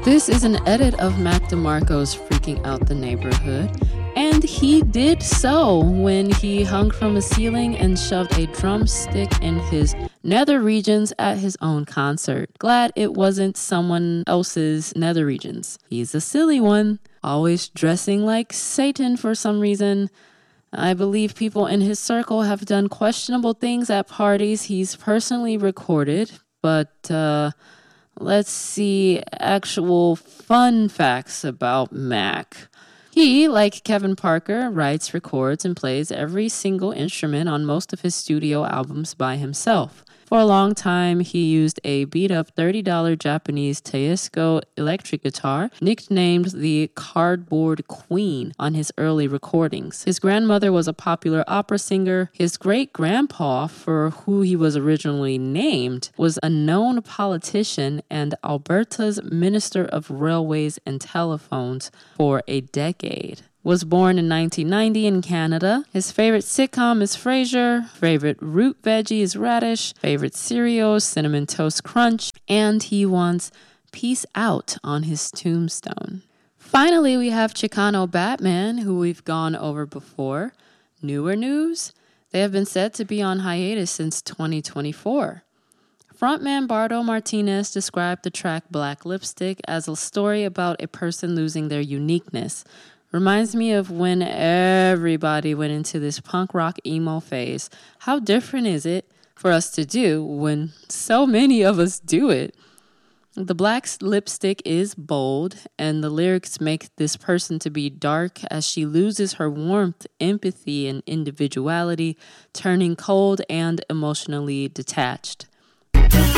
This is an edit of Mac DeMarco's Freaking Out the Neighborhood, and he did so when he hung from a ceiling and shoved a drumstick in his nether regions at his own concert. Glad it wasn't someone else's nether regions. He's a silly one, always dressing like Satan for some reason. I believe people in his circle have done questionable things at parties he's personally recorded, but let's see actual fun facts about Mac. He, like Kevin Parker, writes, records, and plays every single instrument on most of his studio albums by himself. For a long time, he used a beat-up $30 Japanese Teisco electric guitar, nicknamed the Cardboard Queen, on his early recordings. His grandmother was a popular opera singer. His great-grandpa, for who he was originally named, was a known politician and Alberta's Minister of Railways and Telephones for a decade. Was born in 1990 in Canada. His favorite sitcom is Frasier. Favorite root veggie is radish. Favorite cereal is Cinnamon Toast Crunch. And he wants peace out on his tombstone. Finally, we have Chicano Batman, who we've gone over before. Newer news? They have been said to be on hiatus since 2024. Frontman Bardo Martinez described the track Black Lipstick as a story about a person losing their uniqueness. Reminds me of when everybody went into this punk rock emo phase. How different is it for us to do when so many of us do it? The black lipstick is bold, and the lyrics make this person to be dark as she loses her warmth, empathy, and individuality, turning cold and emotionally detached.